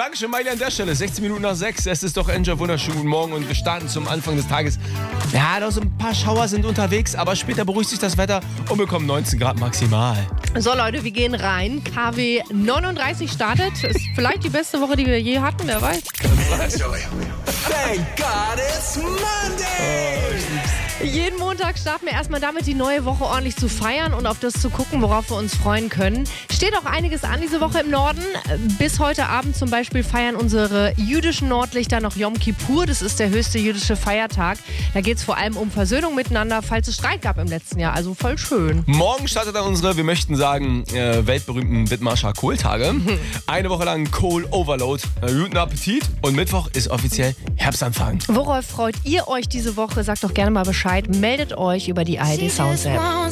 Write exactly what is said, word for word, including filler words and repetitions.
Dankeschön, Miley, an der Stelle. sechzehn Minuten nach sechs. Es ist doch Enjoy. Wunderschönen guten Morgen. Und wir starten zum Anfang des Tages. Ja, noch so ein paar Schauer sind unterwegs, aber später beruhigt sich das Wetter und wir bekommen neunzehn Grad maximal. So Leute, wir gehen rein. K W neununddreißig startet. Ist vielleicht die beste Woche, die wir je hatten, wer weiß. Thank God it's Monday! Jeden Montag starten wir erstmal damit, die neue Woche ordentlich zu feiern und auf das zu gucken, worauf wir uns freuen können. Steht auch einiges an diese Woche im Norden. Bis heute Abend zum Beispiel feiern unsere jüdischen Nordlichter noch Yom Kippur. Das ist der höchste jüdische Feiertag. Da geht es vor allem um Versöhnung miteinander, falls es Streit gab im letzten Jahr. Also voll schön. Morgen startet dann unsere, wir möchten sagen, äh, weltberühmten Wittmarscher Kohltage. Eine Woche lang Kohl Overload. Äh, guten Appetit. Und Mittwoch ist offiziell Herbstanfang. Worauf freut ihr euch diese Woche? Sagt doch gerne mal Bescheid. Meldet euch über die A R D Sounds App.